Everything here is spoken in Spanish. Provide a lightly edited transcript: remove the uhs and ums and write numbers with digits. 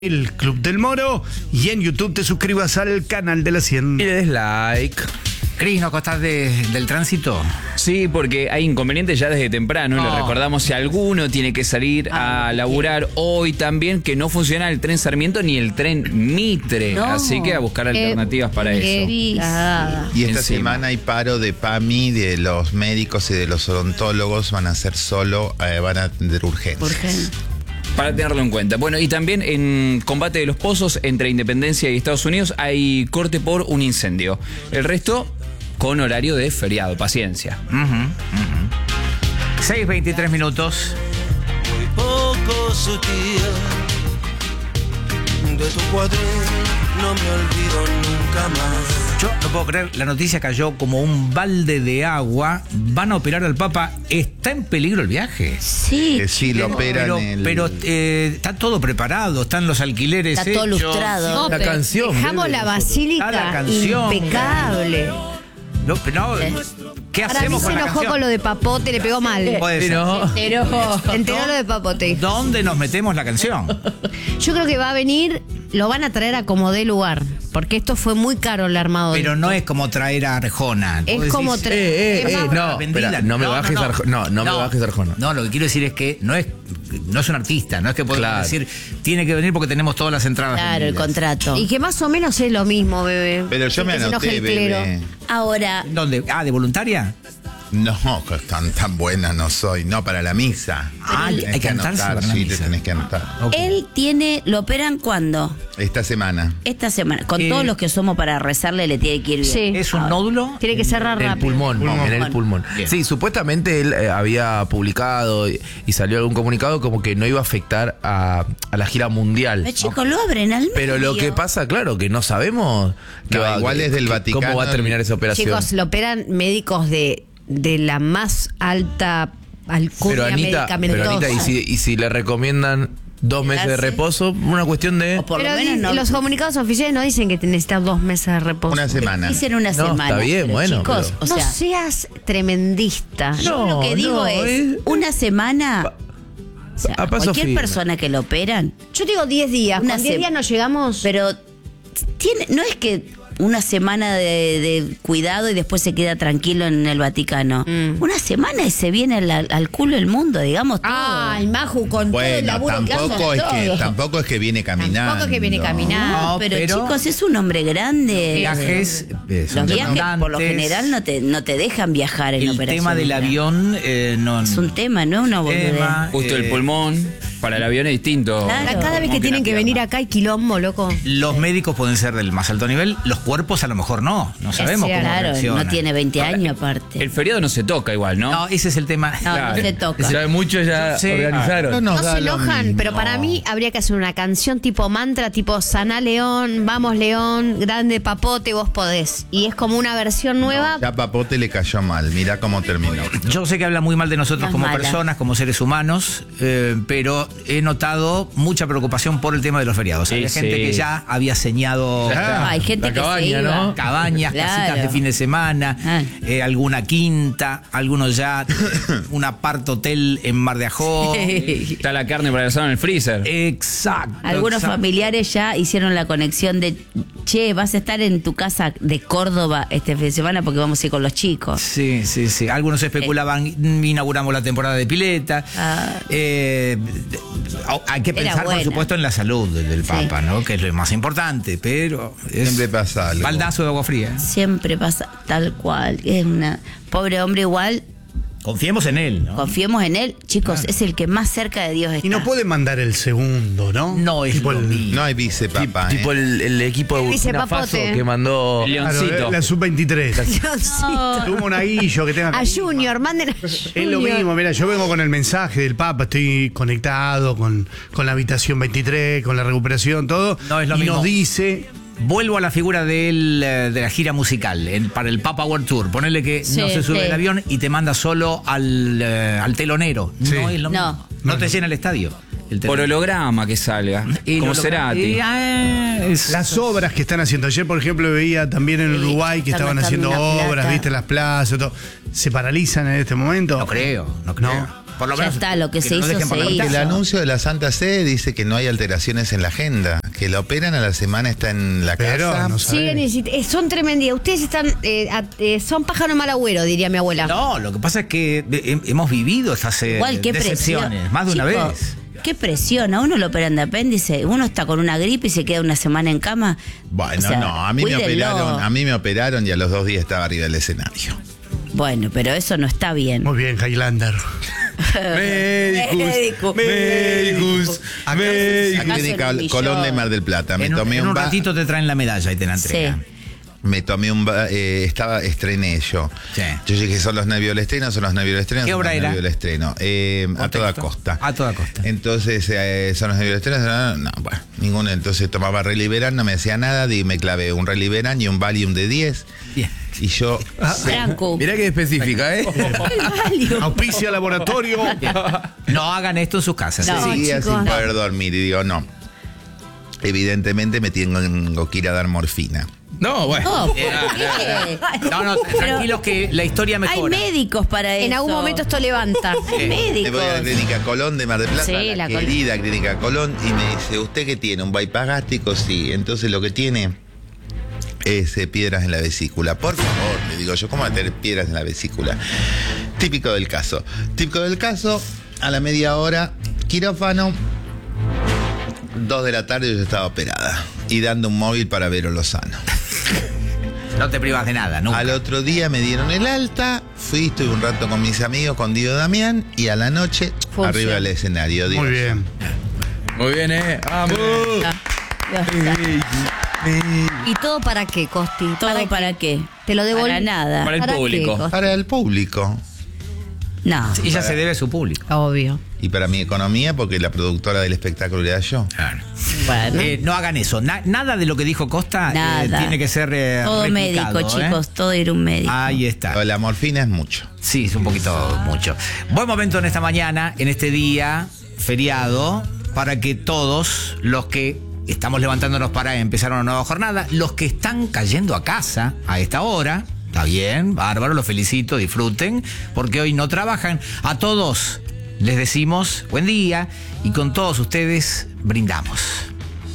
El Club del Moro, y en YouTube te suscribas al canal de la 100. Y le des like. Cris, ¿no costás del tránsito? Sí, porque hay inconvenientes ya desde temprano. Le recordamos si alguno tiene que salir a laburar hoy también, que no funciona el tren Sarmiento ni el tren Mitre. No. Así que a buscar alternativas para eso. Y esta semana hay paro de PAMI, de los médicos y de los odontólogos. Van a hacer solo, van a atender urgencias. Para tenerlo en cuenta. Bueno, y también en Combate de los Pozos, entre Independencia y Estados Unidos, hay corte por un incendio. El resto con horario de feriado. Paciencia. 6:23 minutos. Muy poco sutil de tu cuadril, no me olvido nunca más. Yo no puedo creer, la noticia cayó como un balde de agua. Van a operar al Papa. ¿Está en peligro el viaje? sí, Sí, lo operan Pero está todo preparado, están los alquileres está todo hechos. lustrado. No, La pero canción, dejamos bebé. la basílica la canción. impecable. No, ¿qué Para mí hacemos se con la enojó canción? con lo de Papote, le pegó mal. Puede ser. Se enteró lo de Papote. ¿Dónde nos metemos la canción? Yo creo que va a venir, lo van a traer a como dé lugar, porque esto fue muy caro el armado. Pero no es como traer a Arjona. Es Vos como decís, traer. no, espera, no me bajes Arjona. No me bajes Arjona. No, lo que quiero decir es que no es un artista, no es que podemos Claro. decir tiene que venir porque tenemos todas las entradas. Claro, el vendidas. contrato. Y que más o menos es lo mismo, bebé. Pero yo me Que se enoje anoté, el clero. bebé. Ahora, ¿Dónde? Ah, ¿de voluntaria? No, que tan buena no soy. No, para la misa. Ah, Tenés hay que anotarse anotar, para la sí, misa. te tenés que anotar. Ok. él ¿lo operan cuándo? Esta semana. Esta semana. Con todos los que somos para rezarle le tiene que ir bien. Sí. ¿Es un nódulo? Tiene que cerrar En el rápido. pulmón, en el pulmón. Bien. Sí, supuestamente él había publicado y salió algún comunicado como que no iba a afectar a la gira mundial. Los chicos lo abren al medio. Pero lo que pasa, claro, que no sabemos No, igual es del Vaticano. cómo va a terminar esa operación. Chicos, lo operan médicos de la más alta alcurnia pero medicamentosa. Anita, y si le recomiendan 2 meses de Quedarse. reposo, una cuestión de... O por Pero lo menos no. los comunicados oficiales no dicen que necesitas 2 meses de reposo. Una semana. Dicen una No, semana. está bien, pero bueno, chicos, pero- o No sea, seas tremendista. yo lo que digo es una semana. O sea, a paso cualquier firme. persona que lo operan, Yo digo 10 días. Una Con 10 se- días no llegamos. pero no es que una semana de cuidado y después se queda tranquilo en el Vaticano. Una semana y se viene al culo el mundo, digamos todo. Ay, Maju, con todo el Bueno, laburo que hace. tampoco es que viene caminando. Tampoco que viene caminando. No, No, pero, pero- chicos, es un hombre grande. Viajes son Los viajes por lo demandantes. general no te dejan viajar en El operación. tema del avión no Es un tema, no es una boludez. tema, Justo el pulmón. Para el avión es distinto. Claro. Cada vez que Como tienen una que pierna. venir acá hay quilombo, loco. Los médicos pueden ser del más alto nivel, los cuerpos a lo mejor no sabemos cómo Claro, reaccionan. no tiene 20 años aparte. El feriado no se toca igual, ¿no? No, ese es el tema. No, Claro. no se toca. Ya muchos ya Sí. organizaron. No No se enojan, pero para mí habría que hacer una canción tipo mantra, tipo Saná León, Vamos León, Grande Papote, vos podés. Y es como una versión nueva. Ya Papote le cayó mal. Mirá cómo terminó. Yo sé que habla muy mal de nosotros Las como malas. personas, como seres humanos, pero he notado mucha preocupación por el tema de los feriados. Sí, Había gente sí. que ya había señado Hay gente la que cabaña, se iba. ¿no? cabañas, Claro. casitas de fin de semana, Ah. alguna quinta, algunos ya un apart hotel en Mar de Ajó. Está la carne para el asado en el freezer. Exacto. Algunos exacto. familiares ya hicieron la conexión de, che, vas a estar en tu casa de Córdoba este fin de semana porque vamos a ir con los chicos. Sí. Algunos especulaban, inauguramos la temporada de pileta. Ah. Hay que Era pensar, por buena. supuesto, en la salud del Sí. Papa, ¿no? Que es lo más importante, pero es Siempre pasa algo. baldazo de agua fría. Siempre pasa tal cual. Es una pobre hombre igual. Confiemos en él, ¿no? Confiemos en él. Chicos, es el que más cerca de Dios está. Y no puede mandar el segundo, ¿no? No es Tipo lo el- mismo. No hay vice, papá. Tipo el equipo de Dice Burkina Faso Papote. que mandó... El Claro, leoncito. la sub-23. Tuvo un aguillo que tenga. A Junior, manden a Junior. Es lo mismo, mira, yo vengo con el mensaje del Papa, estoy conectado con la habitación 23, con la recuperación, todo. No es lo y mismo. nos dice, Vuelvo a la figura de la gira musical para el Papa World Tour. Ponerle que Sí, no se sube sí. al avión y te manda solo al telonero. Sí. No es lo No. mismo. No te llena el estadio. El Por telonero. holograma que salga. Y Como no lo- Cerati. y, las obras que están haciendo. Ayer, por ejemplo, veía también en Sí, Uruguay que están estaban haciendo gastando una obras, plata. viste, las plazas, todo. ¿Se paralizan en este momento? No creo, no creo. No. Por lo Ya menos está, lo que se nos hizo, dejen por la se mitad. El hizo. anuncio de la Santa Sede dice que no hay alteraciones en la agenda, que la operan a la semana está en la Pero casa. no Siguen son tremendas. Ustedes están, son pájaro mal agüero, diría mi abuela. No, lo que pasa es que hemos vivido estas Igual, qué decepciones, presión. más de una Chicos, vez. Qué presión, a uno lo operan de apéndice, uno está con una gripe y se queda una semana en cama. Bueno, O sea, no, a mí me operaron y a los 2 días estaba arriba del escenario. Bueno, pero eso no está bien. Muy bien, Highlander. Médicos. Aquí Clínica Colón de Mar del Plata. Me En tomé un ratito te traen la medalla y te la entregan. Me tomé estrené yo. Sí. Yo dije, son los nervios del estreno, son los nervios del estreno. ¿Qué son obra los era? nervios del estreno. A toda costa. A toda costa. Entonces, son los nervios del estreno. No, bueno, ninguno. Entonces tomaba Reliberan, no me hacía nada. Y me clavé un Reliberan y un Valium de 10. Bien. Y yo. Franco. Mirá que específica, ¿eh? Auspicia laboratorio. No hagan esto en sus casas. No. Seguía chicos, sin no. poder dormir. Y digo, no. Evidentemente me tengo que ir a dar morfina. No, bueno. No, ¿por qué? No, tranquilos que la historia Hay mejora. médicos para eso. En algún momento esto levanta. Hay Me médicos. voy a la Clínica Colón de Mar del Plata, Sí, la la querida Clínica Colón, y me dice, ¿usted qué tiene? ¿Un bypass gástrico? Sí. Entonces lo que tiene es piedras en la vesícula. Por favor, le digo yo, ¿cómo va a tener piedras en la vesícula? Típico del caso. Típico del caso, a la media hora, quirófano, 2 de la tarde yo ya estaba operada. Y dando un móvil para Vero Lozano. No te privas de nada, ¿no? Al otro día me dieron el alta, estuve un rato con mis amigos, con Diego Damián, y a la noche, Función. arriba del escenario. Dios. Muy bien. Muy bien, ¡vamos! ¿Y todo para qué, Costi? ¿Todo para qué? Te lo devuelvo. Para nada. Para el ¿Para qué, público. Costi? Para el público. No. Ella se debe a su público. Obvio. Y para mi economía, porque la productora del espectáculo era yo. Claro. Bueno. No hagan eso. Nada de lo que dijo Costa Nada. tiene que ser Todo replicado, médico, chicos. Todo ir un médico. Ahí está. La morfina es mucho. Sí, es un poquito mucho. Buen momento en esta mañana, en este día feriado, para que todos los que estamos levantándonos para empezar una nueva jornada, los que están cayendo a casa a esta hora, está bien, bárbaro, los felicito, disfruten, porque hoy no trabajan. A todos les decimos buen día y con todos ustedes brindamos.